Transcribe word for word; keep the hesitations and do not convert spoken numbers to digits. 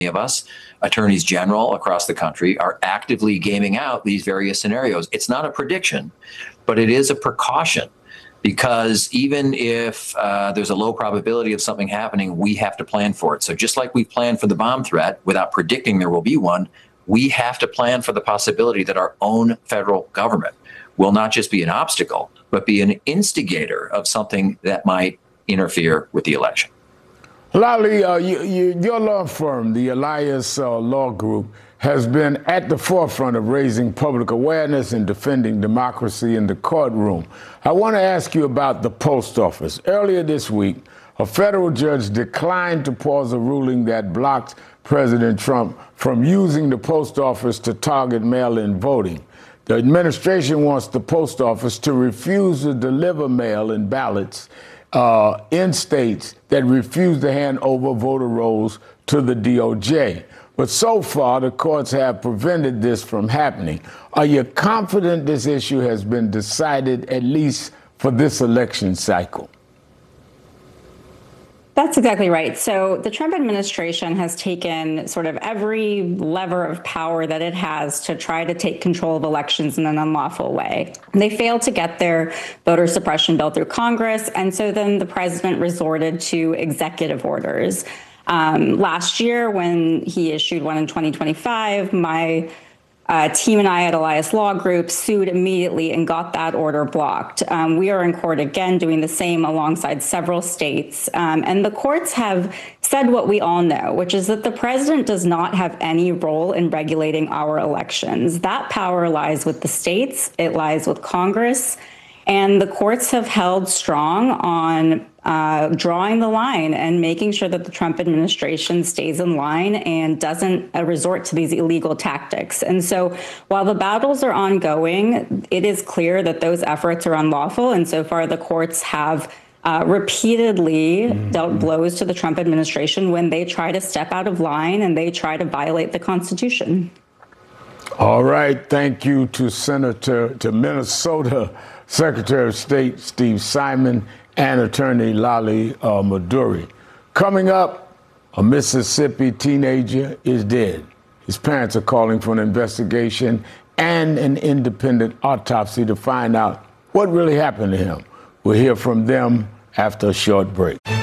of us, attorneys general across the country, are actively gaming out these various scenarios. It's not a prediction, but it is a precaution, because even if uh, there's a low probability of something happening, we have to plan for it. So just like we plan for the bomb threat without predicting there will be one, we have to plan for the possibility that our own federal government will not just be an obstacle, but be an instigator of something that might interfere with the election. Lolly, uh, you, you, your law firm, the Elias uh, Law Group, has been at the forefront of raising public awareness and defending democracy in the courtroom. I want to ask you about the post office. Earlier this week, a federal judge declined to pause a ruling that blocked President Trump from using the post office to target mail-in voting. The administration wants the post office to refuse to deliver mail-in ballots Uh, in states that refuse to hand over voter rolls to the D O J. But so far, the courts have prevented this from happening. Are you confident this issue has been decided, at least for this election cycle? That's exactly right. So the Trump administration has taken sort of every lever of power that it has to try to take control of elections in an unlawful way. They failed to get their voter suppression bill through Congress, and so then the president resorted to executive orders. Um, last year, when he issued one in twenty twenty-five, my Uh, team and I at Elias Law Group sued immediately and got that order blocked. Um, we are in court again doing the same alongside several states. Um, and the courts have said what we all know, which is that the president does not have any role in regulating our elections. That power lies with the states. It lies with Congress. And the courts have held strong on uh, drawing the line and making sure that the Trump administration stays in line and doesn't uh, resort to these illegal tactics. And so while the battles are ongoing, it is clear that those efforts are unlawful. And so far, the courts have uh, repeatedly mm-hmm. dealt blows to the Trump administration when they try to step out of line and they try to violate the Constitution. All right. Thank you to Senator, to Minnesota Secretary of State Steve Simon and Attorney Lolly uh, Maduri. Coming up, a Mississippi teenager is dead. His parents are calling for an investigation and an independent autopsy to find out what really happened to him. We'll hear from them after a short break.